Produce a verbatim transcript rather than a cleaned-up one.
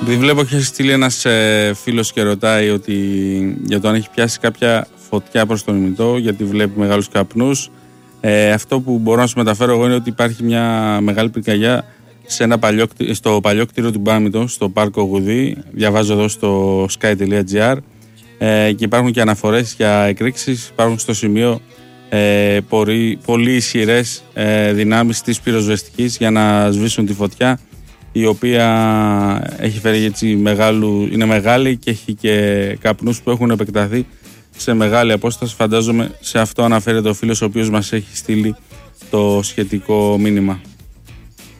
Επειδή βλέπω ότι έχει στείλει ένας ε, φίλος και ρωτάει ότι, για το αν έχει πιάσει κάποια φωτιά προς τον ημιτό, γιατί βλέπει μεγάλους καπνούς. Ε, αυτό που μπορώ να σου μεταφέρω εγώ είναι ότι υπάρχει μια μεγάλη πυρκαγιά σε ένα παλιό, στο παλιό κτίριο του Μπάμιτο, στο πάρκο Γουδί. Διαβάζω εδώ στο sky τελεία gr ε, και υπάρχουν και αναφορές για εκρήξεις. Υπάρχουν στο σημείο ε, πολύ, πολύ ισχυρές ε, δυνάμεις της πυροσβεστικής για να σβήσουν τη φωτιά, η οποία έχει φέρει έτσι μεγάλου, είναι μεγάλη και έχει και καπνούς που έχουν επεκταθεί σε μεγάλη απόσταση. Φαντάζομαι σε αυτό αναφέρεται ο φίλος ο οποίος μας έχει στείλει το σχετικό μήνυμα.